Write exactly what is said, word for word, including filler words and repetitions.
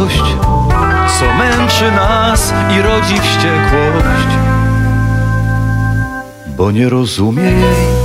coś, co męczy nas i rodzi wściekłość, bo nie rozumie jej